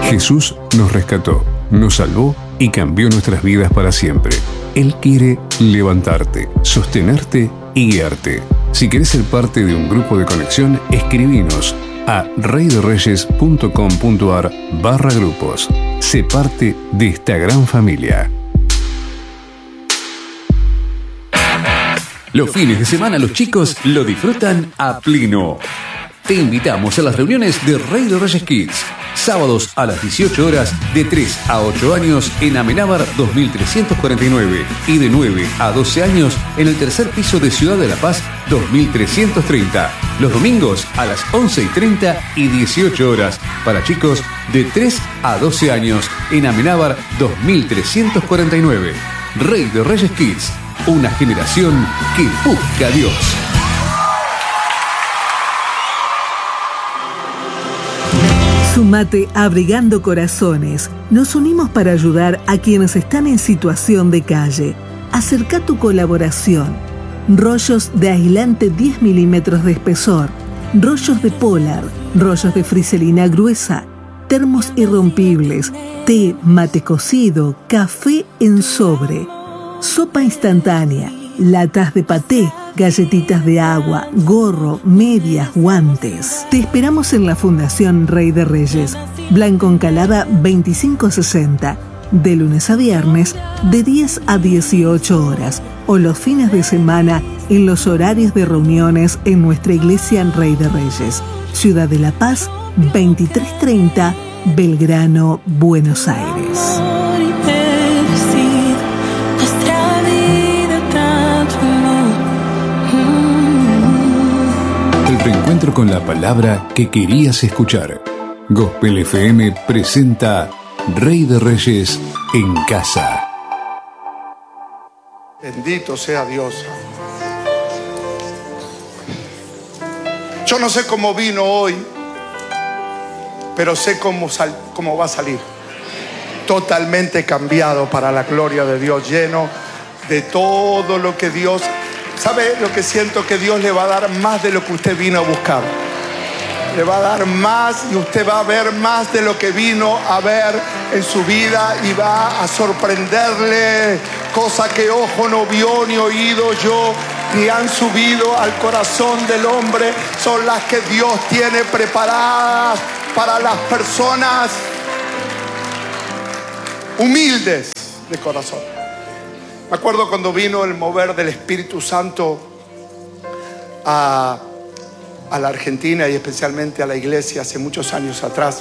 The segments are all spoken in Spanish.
Jesús nos rescató, nos salvó y cambió nuestras vidas para siempre. Él quiere levantarte, sostenerte y guiarte. Si querés ser parte de un grupo de conexión, escribinos a reyderreyes.com.ar/grupos. Sé parte de esta gran familia. Los fines de semana los chicos lo disfrutan a pleno. Te invitamos a las reuniones de Rey de Reyes Kids. Sábados a las 18 horas de 3 a 8 años en Amenábar 2349 y de 9 a 12 años en el tercer piso de Ciudad de la Paz 2330. Los domingos a las 11:30 y 18 horas para chicos de 3 a 12 años en Amenábar 2349. Rey de Reyes Kids, una generación que busca a Dios. Sumate a Abrigando Corazones. Nos unimos para ayudar a quienes están en situación de calle. Acerca tu colaboración. Rollos de aislante 10 milímetros de espesor, rollos de polar, rollos de friselina gruesa, termos irrompibles, té, mate cocido, café en sobre, sopa instantánea, latas de paté, galletitas de agua, gorro, medias, guantes. Te esperamos en la Fundación Rey de Reyes, Blanco Encalada 2560, de lunes a viernes, de 10 a 18 horas, o los fines de semana en los horarios de reuniones en nuestra iglesia Rey de Reyes, Ciudad de la Paz 2330, Belgrano, Buenos Aires. El reencuentro con la palabra que querías escuchar. Gospel FM presenta Rey de Reyes en casa. Bendito sea Dios. Yo no sé cómo vino hoy, pero sé cómo va a salir. Totalmente cambiado para la gloria de Dios, lleno de todo lo que Dios... ¿Sabe lo que siento? Que Dios le va a dar más de lo que usted vino a buscar. Le va a dar más y usted va a ver más de lo que vino a ver en su vida y va a sorprenderle cosas que ojo no vio ni oído yo ni han subido al corazón del hombre. Son las que Dios tiene preparadas para las personas humildes de corazón. Me acuerdo cuando vino el mover del Espíritu Santo a la Argentina y especialmente a la iglesia hace muchos años atrás.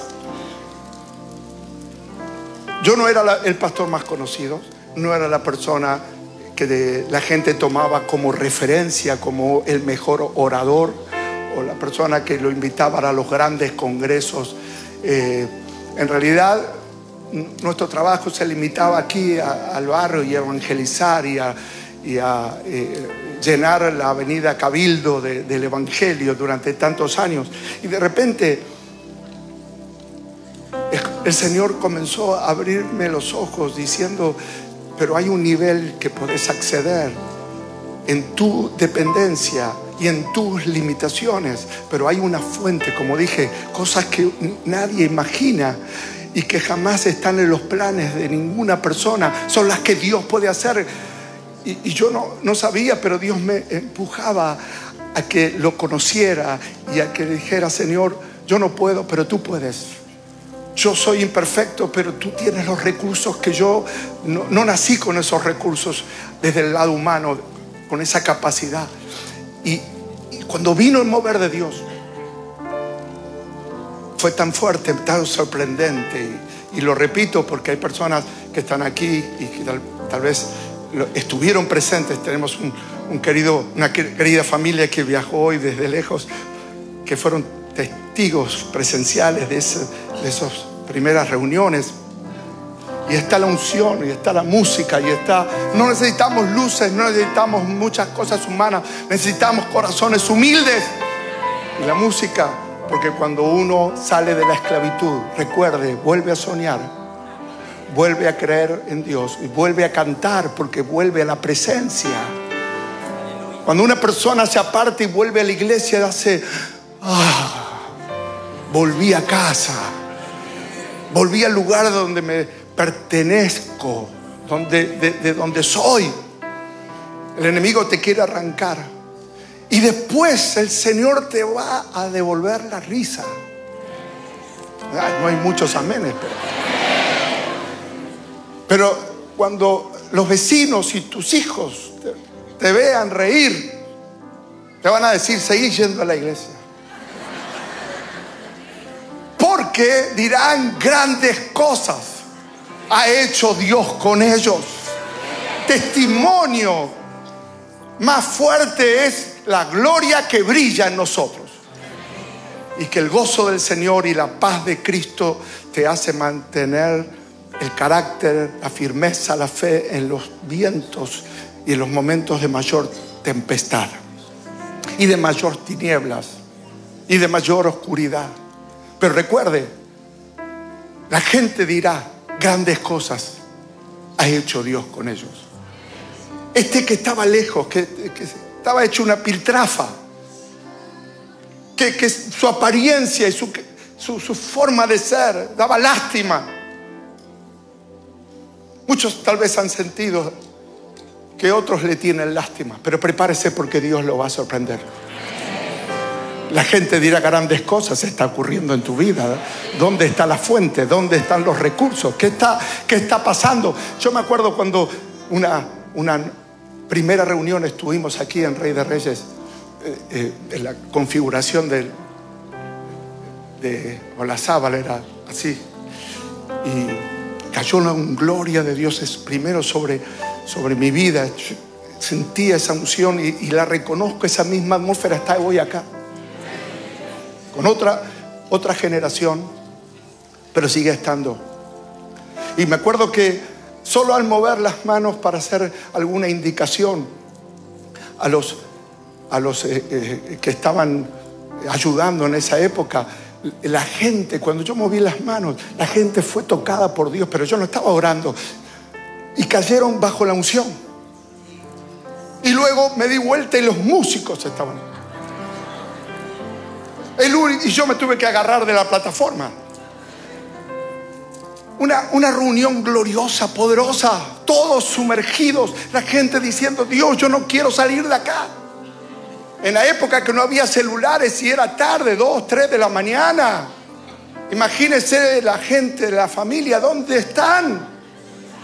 Yo no era el pastor más conocido, no era la persona que la gente tomaba como referencia, como el mejor orador o la persona que lo invitaba a los grandes congresos. En realidad, nuestro trabajo se limitaba aquí al barrio y a evangelizar y a llenar la avenida Cabildo del Evangelio durante tantos años. Y de repente el Señor comenzó a abrirme los ojos diciendo: pero hay un nivel que podés acceder en tu dependencia y en tus limitaciones, pero hay una fuente, como dije, cosas que nadie imagina y que jamás están en los planes de ninguna persona, son las que Dios puede hacer. Y yo no sabía, pero Dios me empujaba a que lo conociera y a que dijera: Señor, yo no puedo, pero tú puedes. Yo soy imperfecto, pero tú tienes los recursos que yo no nací con esos recursos desde el lado humano, con esa capacidad. Y cuando vino el mover de Dios, fue tan fuerte, tan sorprendente. Y lo repito porque hay personas que están aquí y que tal vez estuvieron presentes. Tenemos una querida familia que viajó hoy desde lejos, que fueron testigos presenciales de esas primeras reuniones. Y está la unción, y está la música, y está... No necesitamos luces, no necesitamos muchas cosas humanas, necesitamos corazones humildes. Y la música, porque cuando uno sale de la esclavitud, recuerde, vuelve a soñar, vuelve a creer en Dios y vuelve a cantar, porque vuelve a la presencia. Cuando una persona se aparta y vuelve a la iglesia, hace... volví a casa. Volví al lugar donde me pertenezco, de donde soy. El enemigo te quiere arrancar. Y después el Señor te va a devolver la risa. No hay muchos amenes, pero cuando los vecinos y tus hijos te vean reír, te van a decir: seguí yendo a la iglesia. Porque dirán: grandes cosas ha hecho Dios con ellos. Testimonio más fuerte es la gloria que brilla en nosotros. Y que el gozo del Señor y la paz de Cristo te hace mantener el carácter, la firmeza, la fe en los vientos y en los momentos de mayor tempestad y de mayor tinieblas y de mayor oscuridad. Pero recuerde, la gente dirá: grandes cosas ha hecho Dios con ellos. Este que estaba lejos, que estaba hecho una piltrafa, que su apariencia y su forma de ser daba lástima. Muchos tal vez han sentido que otros le tienen lástima, pero prepárese porque Dios lo va a sorprender. La gente dirá: grandes cosas está ocurriendo en tu vida. ¿Dónde está la fuente? ¿Dónde están los recursos? ¿Qué está pasando? Yo me acuerdo cuando una primera reunión estuvimos aquí en Rey de Reyes, en la configuración de Olazábal, era así, y cayó una gloria de Dios primero sobre mi vida. Sentí esa unción y la reconozco. Esa misma atmósfera está hoy acá, con otra generación, pero sigue estando. Y me acuerdo que solo al mover las manos para hacer alguna indicación a los que estaban ayudando en esa época, la gente, cuando yo moví las manos, la gente fue tocada por Dios, pero yo no estaba orando, y cayeron bajo la unción. Y luego me di vuelta y los músicos estaban. Y yo me tuve que agarrar de la plataforma. Una reunión gloriosa, poderosa, todos sumergidos, la gente diciendo: Dios, yo no quiero salir de acá. En la época que no había celulares y era tarde, 2, 3 de la mañana. Imagínense la gente, la familia, ¿dónde están?